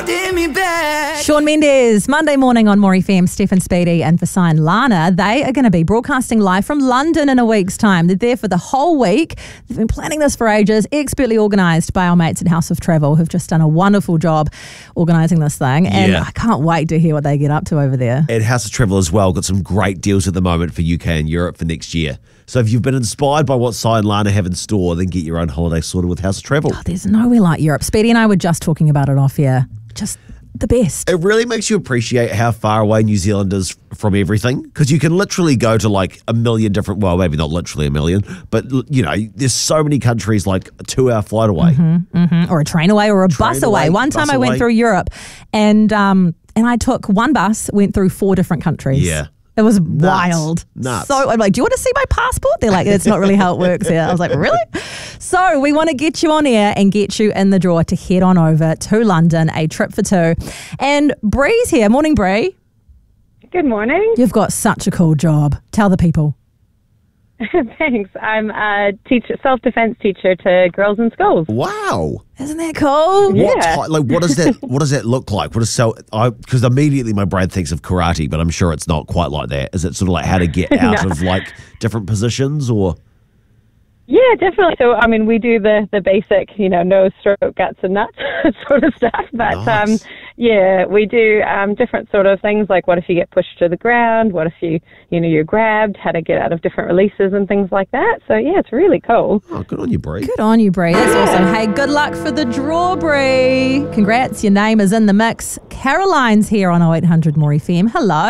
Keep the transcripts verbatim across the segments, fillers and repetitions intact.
holding me back. Shawn Mendes, Monday morning on More F M, Stephen Speedy and Vasai and Lana. They are going to be broadcasting live from London in a week's time. They're there for the whole week. They've been planning this for ages, expertly organised by our mates at House of Travel, who've just done a wonderful job organising this thing. And Yeah. I can't wait to hear what they get up to over there. And House of Travel as well got some great deals at the moment for U K and Europe for next year. So if you've been inspired by what Si and Lana have in store, then get your own holiday sorted with House of Travel. Oh, there's nowhere like Europe. Speedy and I were just talking about it off here. Just the best. It really makes you appreciate how far away New Zealand is from everything, because you can literally go to like a million different, well, maybe not literally a million, but you know, there's so many countries like a two-hour flight away. Mm-hmm, mm-hmm. Or a train away or a Train bus away. away, One time bus I went away. through Europe and um, and I took one bus, went through four different countries. Yeah. It was wild. Nuts. So I'm like, do you want to see my passport? They're like, that's not really how it works here. I was like, really? So we want to get you on air and get you in the draw to head on over to London, a trip for two. And Bree's here. Morning, Bree. Good morning. You've got such a cool job. Tell the people. Thanks. I'm a teacher, self-defense teacher to girls in schools. Wow. Isn't that cool? Yeah. What ty- like what does that what does that look like? What is so I because immediately my brain thinks of karate, but I'm sure it's not quite like that. Is it sort of like how to get out No. of like different positions or Yeah, definitely. So, I mean, we do the, the basic, you know, nose, stroke, guts, and nuts sort of stuff. But, Nice. um, yeah, we do um, different sort of things, like what if you get pushed to the ground? What if you, you know, you're grabbed? How to get out of different releases and things like that. So, yeah, it's really cool. oh, good on you, Bree. Good on you, Bree. That's awesome. Hey, good luck for the draw, Bree. Congrats. Your name is in the mix. Caroline's here on oh eight hundred More F M. Hello.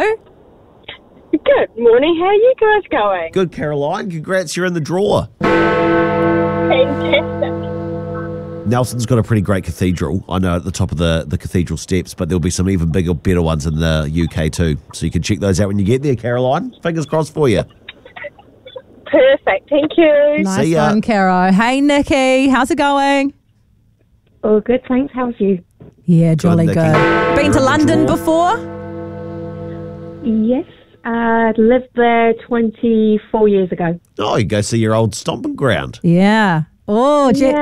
Good morning. How are you guys going? Good, Caroline. Congrats, you're in the draw. Fantastic. Nelson's got a pretty great cathedral, I know, at the top of the, the cathedral steps, but there'll be some even bigger, better ones in the U K too. So you can check those out when you get there, Caroline. Fingers crossed for you. Perfect. Thank you. Nice ya. one, Caro. Hey, Nikki. How's it going? All good. Thanks. How's you? Yeah, jolly Nikki. good. You're Been in to the London draw. before? Yes. Uh, lived there twenty-four years ago. Oh, you go see your old stomping ground. Yeah. Oh, did you, Yeah.